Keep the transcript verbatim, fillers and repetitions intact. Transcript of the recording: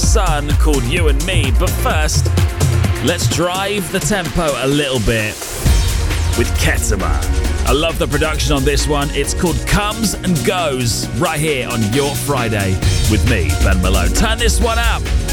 Sun called You and Me. But first, let's drive the tempo a little bit with Ketama. I love the production on this one. It's called Comes and Goes, right here on Your Friday with me, Ben Malone. Turn this one up.